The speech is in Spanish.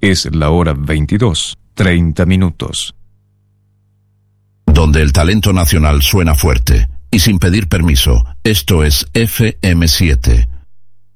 Es la hora 22:30. Donde el talento nacional suena fuerte y sin pedir permiso. Esto es FM7.